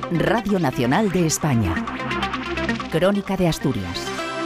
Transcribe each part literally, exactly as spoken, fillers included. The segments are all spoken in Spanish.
Radio Nacional de España. Crónica de Asturias.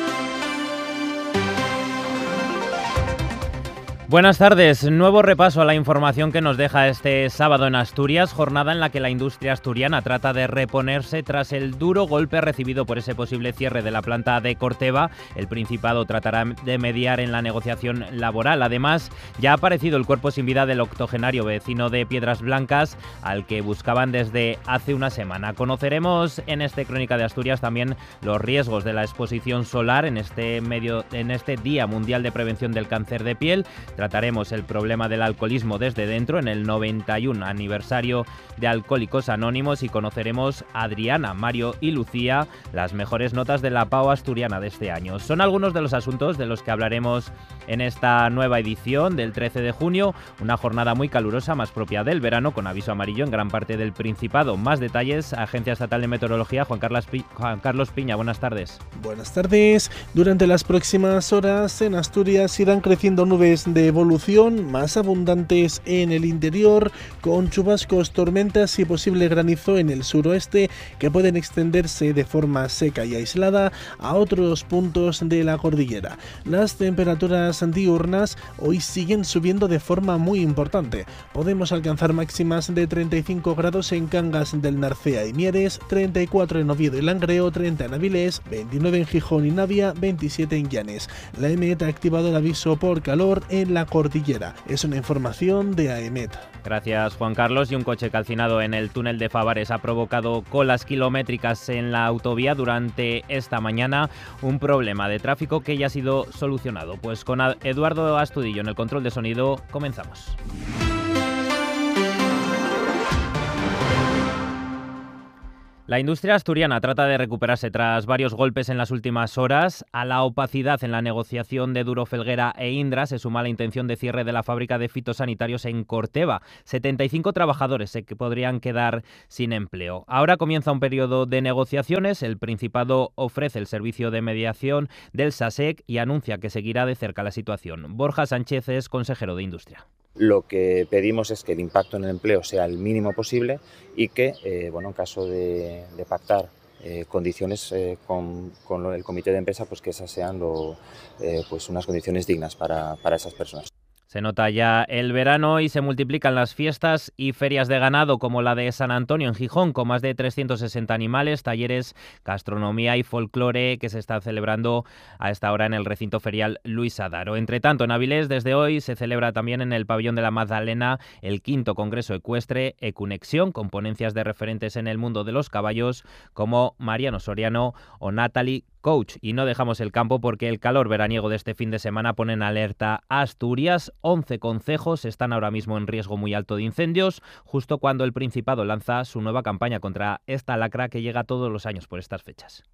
Buenas tardes. Nuevo repaso a la información que nos deja este sábado en Asturias, jornada en la que la industria asturiana trata de reponerse tras el duro golpe recibido por ese posible cierre de la planta de Corteva. El Principado tratará de mediar en la negociación laboral. Además, ya ha aparecido el cuerpo sin vida del octogenario vecino de Piedras Blancas, al que buscaban desde hace una semana. Conoceremos en este Crónica de Asturias también los riesgos de la exposición solar en este, medio, en este Día Mundial de Prevención del Cáncer de Piel. Trataremos el problema del alcoholismo desde dentro en el noventa y uno aniversario de Alcohólicos Anónimos y conoceremos a Adriana, Mario y Lucía, las mejores notas de la P A O asturiana de este año. Son algunos de los asuntos de los que hablaremos en esta nueva edición del trece de junio, una jornada muy calurosa, más propia del verano, con aviso amarillo en gran parte del Principado. Más detalles, Agencia Estatal de Meteorología, Juan Carlos, Pi- Juan Carlos Piña, buenas tardes. Buenas tardes. Durante las próximas horas en Asturias irán creciendo nubes de evolución más abundantes en el interior, con chubascos, tormentas y posible granizo en el suroeste que pueden extenderse de forma seca y aislada a otros puntos de la cordillera. Las temperaturas diurnas hoy siguen subiendo de forma muy importante. Podemos alcanzar máximas de treinta y cinco grados en Cangas del Narcea y Mieres, treinta y cuatro en Oviedo y Langreo, treinta en Avilés, veintinueve en Gijón y Navia, veintisiete en Llanes. La EMET ha activado el aviso por calor en la cordillera. Es una información de AEMET. Gracias, Juan Carlos. Y un coche calcinado en el túnel de Favares ha provocado colas kilométricas en la autovía durante esta mañana, un problema de tráfico que ya ha sido solucionado. Pues con Eduardo Astudillo en el control de sonido, comenzamos. La industria asturiana trata de recuperarse tras varios golpes en las últimas horas. A la opacidad en la negociación de Duro Felguera e Indra se suma la intención de cierre de la fábrica de fitosanitarios en Corteva. setenta y cinco trabajadores se podrían quedar sin empleo. Ahora comienza un periodo de negociaciones. El Principado ofrece el servicio de mediación del SASEC y anuncia que seguirá de cerca la situación. Borja Sánchez es consejero de Industria. Lo que pedimos es que el impacto en el empleo sea el mínimo posible y que, eh, bueno, en caso de, de pactar eh, condiciones eh, con, con el comité de empresa, pues que esas sean lo, eh, pues unas condiciones dignas para, para esas personas. Se nota ya el verano y se multiplican las fiestas y ferias de ganado como la de San Antonio en Gijón, con más de trescientos sesenta animales, talleres, gastronomía y folclore que se están celebrando a esta hora en el recinto ferial Luis Adaro. Entre tanto, en Avilés, desde hoy se celebra también en el pabellón de la Magdalena el quinto congreso ecuestre Ecunexión, con ponencias de referentes en el mundo de los caballos como Mariano Soriano o Natalie Coach. Y no dejamos el campo porque el calor veraniego de este fin de semana pone en alerta a Asturias. once concejos están ahora mismo en riesgo muy alto de incendios, justo cuando el Principado lanza su nueva campaña contra esta lacra que llega todos los años por estas fechas.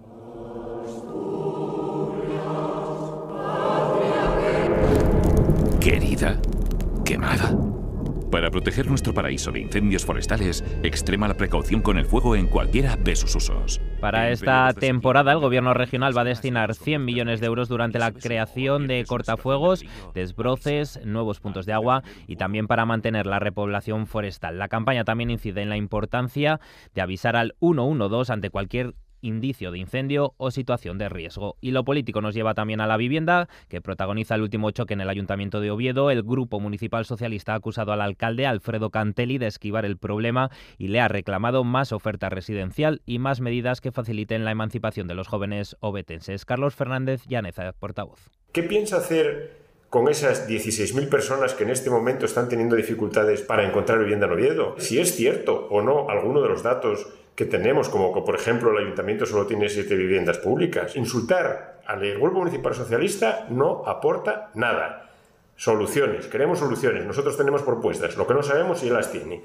Querida, quemada. Para proteger nuestro paraíso de incendios forestales, extrema la precaución con el fuego en cualquiera de sus usos. Para esta temporada, el Gobierno regional va a destinar cien millones de euros durante la creación de cortafuegos, desbroces, nuevos puntos de agua y también para mantener la repoblación forestal. La campaña también incide en la importancia de avisar al uno uno dos ante cualquier indicio de incendio o situación de riesgo. Y lo político nos lleva también a la vivienda, que protagoniza el último choque en el Ayuntamiento de Oviedo. El Grupo Municipal Socialista ha acusado al alcalde Alfredo Cantelli de esquivar el problema y le ha reclamado más oferta residencial y más medidas que faciliten la emancipación de los jóvenes ovetenses. Carlos Fernández Llaneza, portavoz. ¿Qué piensa hacer con esas dieciséis mil personas que en este momento están teniendo dificultades para encontrar vivienda en Oviedo? Si es cierto o no alguno de los datos que tenemos, como que, por ejemplo, el Ayuntamiento solo tiene siete viviendas públicas. Insultar al Grupo Municipal Socialista no aporta nada. Soluciones, queremos soluciones, nosotros tenemos propuestas, lo que no sabemos si él las tiene.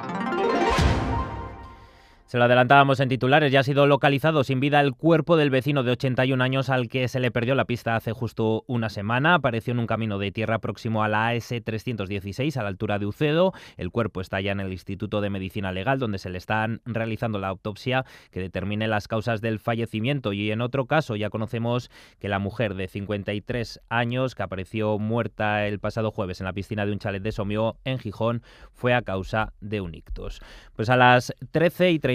Se lo adelantábamos en titulares, ya ha sido localizado sin vida el cuerpo del vecino de ochenta y un años al que se le perdió la pista hace justo una semana. Apareció en un camino de tierra próximo a la A S trescientos dieciséis, a la altura de Ucedo. El cuerpo está ya en el Instituto de Medicina Legal, donde se le están realizando la autopsia que determine las causas del fallecimiento. Y en otro caso ya conocemos que la mujer de cincuenta y tres años, que apareció muerta el pasado jueves en la piscina de un chalet de Somió, en Gijón, fue a causa de un ictus. Pues a las trece y treinta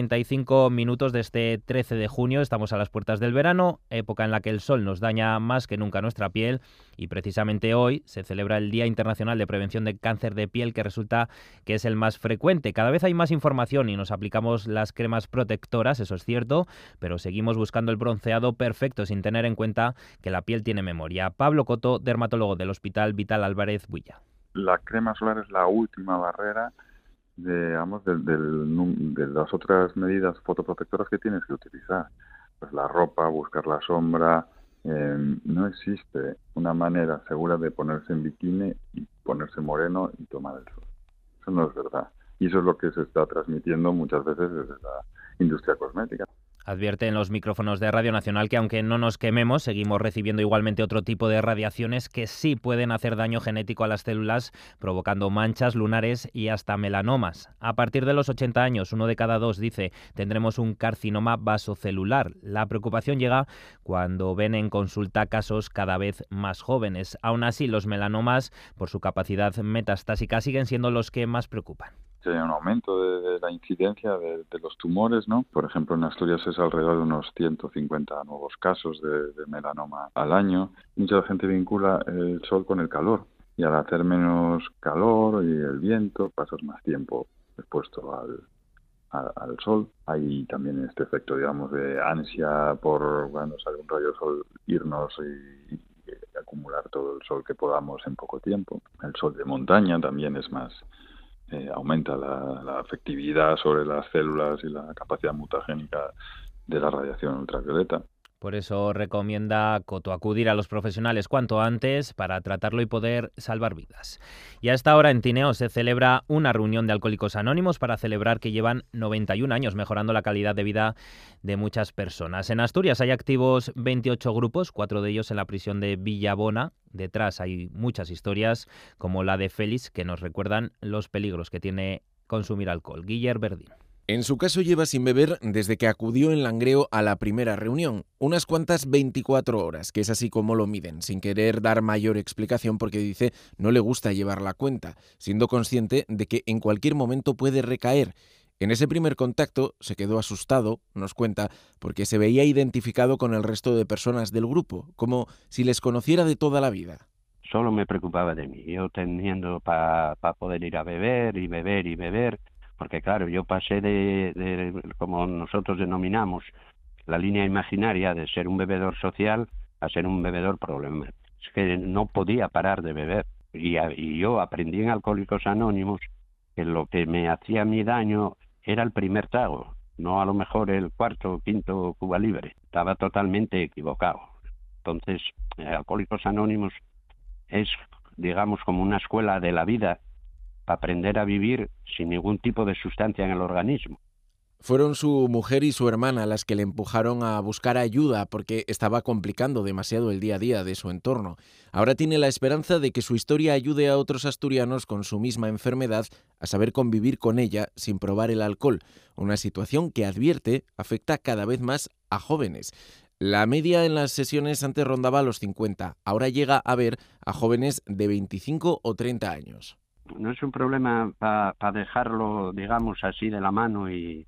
treinta y cinco minutos de este trece de junio. Estamos a las puertas del verano, época en la que el sol nos daña más que nunca nuestra piel, y precisamente hoy se celebra el Día Internacional de Prevención de Cáncer de Piel, que resulta que es el más frecuente. Cada vez hay más información y nos aplicamos las cremas protectoras, eso es cierto, pero seguimos buscando el bronceado perfecto sin tener en cuenta que la piel tiene memoria. Pablo Coto, dermatólogo del Hospital Vital Álvarez Builla. La crema solar es la última barrera de, digamos, de, de, de las otras medidas fotoprotectoras que tienes que utilizar. Pues la ropa, buscar la sombra. Eh, no existe una manera segura de ponerse en bikini y ponerse moreno y tomar el sol. Eso no es verdad. Y eso es lo que se está transmitiendo muchas veces desde la industria cosmética. Advierte en los micrófonos de Radio Nacional que aunque no nos quememos, seguimos recibiendo igualmente otro tipo de radiaciones que sí pueden hacer daño genético a las células, provocando manchas lunares y hasta melanomas. A partir de los ochenta años, uno de cada dos, dice, tendremos un carcinoma vasocelular. La preocupación llega cuando ven en consulta casos cada vez más jóvenes. Aún así, los melanomas, por su capacidad metastásica, siguen siendo los que más preocupan. Hay un aumento de, de la incidencia de, de los tumores, ¿no? Por ejemplo, en Asturias es alrededor de unos ciento cincuenta nuevos casos de, de melanoma al año. Mucha gente vincula el sol con el calor, y al hacer menos calor y el viento, pasas más tiempo expuesto al, al, al sol. Hay también este efecto, digamos, de ansia por cuando sale un rayo de sol, irnos y, y acumular todo el sol que podamos en poco tiempo. El sol de montaña también es más... Eh, aumenta la, la afectividad sobre las células y la capacidad mutagénica de la radiación ultravioleta. Por eso recomienda Coto acudir a los profesionales cuanto antes para tratarlo y poder salvar vidas. Y a esta hora en Tineo se celebra una reunión de Alcohólicos Anónimos para celebrar que llevan noventa y un años mejorando la calidad de vida de muchas personas. En Asturias hay activos veintiocho grupos, cuatro de ellos en la prisión de Villabona. Detrás hay muchas historias como la de Félix que nos recuerdan los peligros que tiene consumir alcohol. Guiller Verdín. En su caso lleva sin beber desde que acudió en Langreo a la primera reunión, unas cuantas veinticuatro horas, que es así como lo miden, sin querer dar mayor explicación porque dice no le gusta llevar la cuenta, siendo consciente de que en cualquier momento puede recaer. En ese primer contacto se quedó asustado, nos cuenta, porque se veía identificado con el resto de personas del grupo, como si les conociera de toda la vida. Solo me preocupaba de mí, yo teniendo para pa poder ir a beber y beber y beber. Porque claro, yo pasé de, de, como nosotros denominamos, la línea imaginaria de ser un bebedor social a ser un bebedor problemático. Es que no podía parar de beber. Y, y yo aprendí en Alcohólicos Anónimos que lo que me hacía mi daño era el primer trago, no a lo mejor el cuarto o quinto Cuba Libre. Estaba totalmente equivocado. Entonces, Alcohólicos Anónimos es, digamos, como una escuela de la vida, para aprender a vivir sin ningún tipo de sustancia en el organismo. Fueron su mujer y su hermana las que le empujaron a buscar ayuda porque estaba complicando demasiado el día a día de su entorno. Ahora tiene la esperanza de que su historia ayude a otros asturianos con su misma enfermedad a saber convivir con ella sin probar el alcohol, una situación que advierte afecta cada vez más a jóvenes. La media en las sesiones antes rondaba los cincuenta, ahora llega a ver a jóvenes de veinticinco o treinta años. No es un problema para pa dejarlo, digamos, así de la mano, y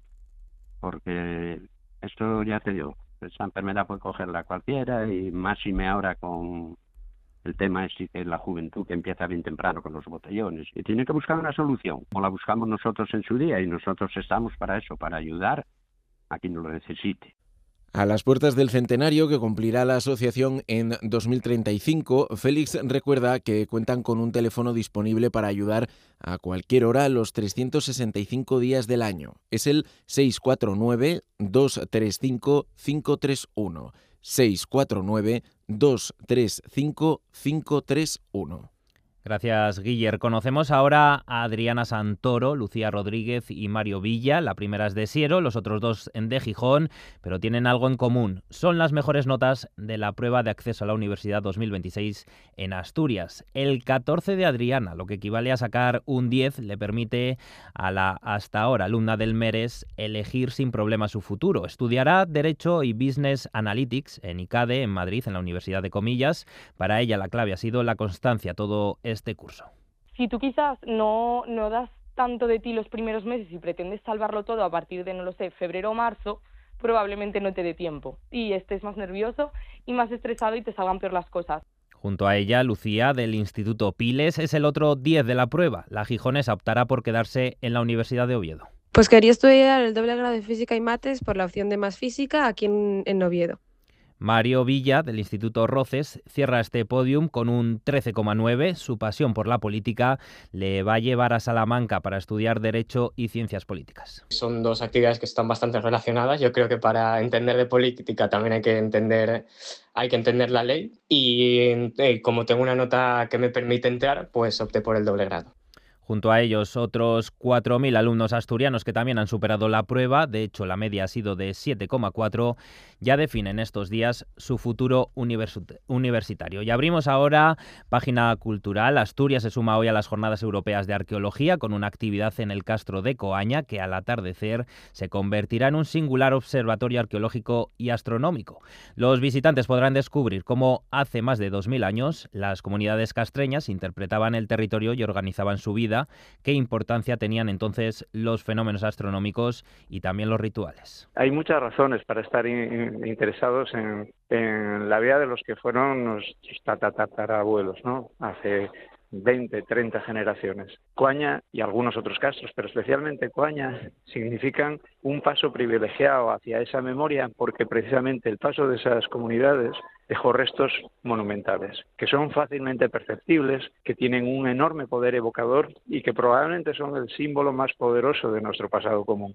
porque esto ya te digo, esa enfermedad puede cogerla cualquiera, y más si me ahora con el tema es que la juventud que empieza bien temprano con los botellones y tiene que buscar una solución, como la buscamos nosotros en su día, y nosotros estamos para eso, para ayudar a quien lo necesite. A las puertas del centenario que cumplirá la asociación en dos mil treinta y cinco, Félix recuerda que cuentan con un teléfono disponible para ayudar a cualquier hora los trescientos sesenta y cinco días del año. Es el seis cuatro nueve, dos tres cinco, cinco tres uno. seis cuatro nueve, dos tres cinco, cinco tres uno. Gracias, Guiller. Conocemos ahora a Adriana Santoro, Lucía Rodríguez y Mario Villa. La primera es de Siero, los otros dos de Gijón, pero tienen algo en común. Son las mejores notas de la prueba de acceso a la Universidad dos mil veintiséis en Asturias. El catorce de Adriana, lo que equivale a sacar un diez, le permite a la hasta ahora alumna del MERES elegir sin problema su futuro. Estudiará Derecho y Business Analytics en ICADE, en Madrid, en la Universidad de Comillas. Para ella la clave ha sido la constancia, todo este curso. Si tú quizás no, no das tanto de ti los primeros meses y pretendes salvarlo todo a partir de, no lo sé, febrero o marzo, probablemente no te dé tiempo y estés más nervioso y más estresado y te salgan peor las cosas. Junto a ella, Lucía, del Instituto Piles, es el otro diez de la prueba. La gijonesa optará por quedarse en la Universidad de Oviedo. Pues quería estudiar el doble grado de Física y Mates por la opción de Más Física aquí en, en Oviedo. Mario Villa, del Instituto Roces, cierra este podium con un trece coma nueve. Su pasión por la política le va a llevar a Salamanca para estudiar Derecho y Ciencias Políticas. Son dos actividades que están bastante relacionadas. Yo creo que para entender de política también hay que entender, hay que entender la ley. Y eh, como tengo una nota que me permite entrar, pues opté por el doble grado. Junto a ellos, otros cuatro mil alumnos asturianos que también han superado la prueba, de hecho la media ha sido de siete coma cuatro, ya definen estos días su futuro universitario. Y abrimos ahora página cultural. Asturias se suma hoy a las Jornadas Europeas de Arqueología con una actividad en el Castro de Coaña que al atardecer se convertirá en un singular observatorio arqueológico y astronómico. Los visitantes podrán descubrir cómo hace más de dos mil años las comunidades castreñas interpretaban el territorio y organizaban su vida, qué importancia tenían entonces los fenómenos astronómicos y también los rituales. Hay muchas razones para estar in, interesados en, en la vida de los que fueron nuestros tatarabuelos, ¿no? Hace veinte, treinta generaciones. Coaña y algunos otros castros, pero especialmente Coaña, significan un paso privilegiado hacia esa memoria porque precisamente el paso de esas comunidades dejó restos monumentales, que son fácilmente perceptibles, que tienen un enorme poder evocador y que probablemente son el símbolo más poderoso de nuestro pasado común.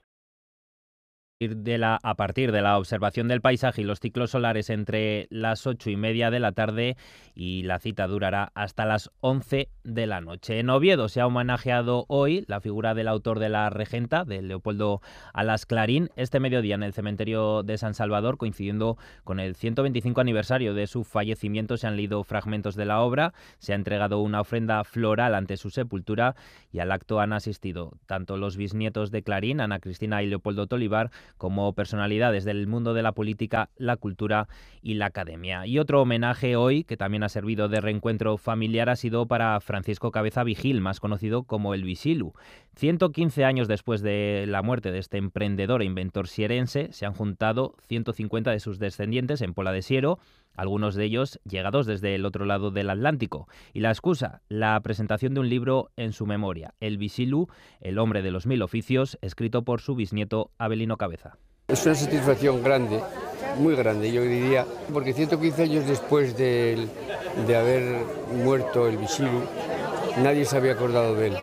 De la, a partir de la observación del paisaje y los ciclos solares entre las ocho y media de la tarde, y la cita durará hasta las once de la noche. En Oviedo se ha homenajeado hoy la figura del autor de La Regenta, de Leopoldo Alas Clarín, este mediodía en el cementerio de San Salvador, coincidiendo con el ciento veinticinco aniversario de su fallecimiento. Se han leído fragmentos de la obra, se ha entregado una ofrenda floral ante su sepultura y al acto han asistido tanto los bisnietos de Clarín, Ana Cristina y Leopoldo Tolivar, como personalidades del mundo de la política, la cultura y la academia. Y otro homenaje hoy, que también ha servido de reencuentro familiar, ha sido para Francisco Cabeza Vigil, más conocido como el Visilu. ciento quince años después de la muerte de este emprendedor e inventor sierense, se han juntado ciento cincuenta de sus descendientes en Pola de Siero, algunos de ellos llegados desde el otro lado del Atlántico. Y la excusa, la presentación de un libro en su memoria, El Visilu, el hombre de los mil oficios, escrito por su bisnieto Abelino Cabeza. Es una satisfacción grande, muy grande, yo diría, porque ciento quince años después de, de haber muerto el Visilu, nadie se había acordado de él.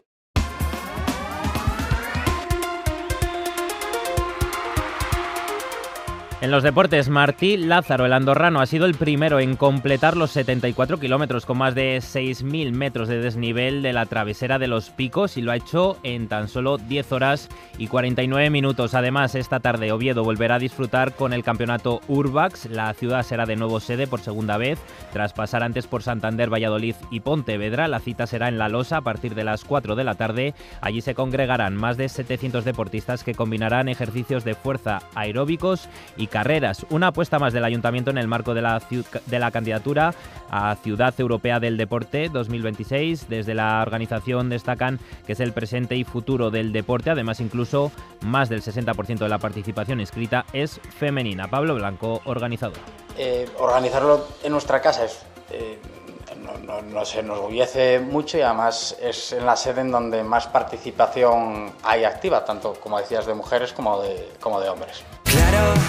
En los deportes, Martí Lázaro, el andorrano, ha sido el primero en completar los setenta y cuatro kilómetros con más de seis mil metros de desnivel de la travesera de los Picos y lo ha hecho en tan solo diez horas y cuarenta y nueve minutos. Además, esta tarde Oviedo volverá a disfrutar con el campeonato Urbax. La ciudad será de nuevo sede por segunda vez, tras pasar antes por Santander, Valladolid y Pontevedra. La cita será en La Losa a partir de las cuatro de la tarde. Allí se congregarán más de setecientos deportistas que combinarán ejercicios de fuerza aeróbicos y carreras. Una apuesta más del Ayuntamiento en el marco de la, de la candidatura a Ciudad Europea del Deporte dos mil veintiséis. Desde la organización destacan que es el presente y futuro del deporte. Además, incluso más del sesenta por ciento de la participación inscrita es femenina. Pablo Blanco, organizador. Eh, organizarlo en nuestra casa es... Eh... No, no, nos enorgullece mucho y además es en la sede en donde más participación hay activa, tanto como decías de mujeres como de, como de hombres. Claro.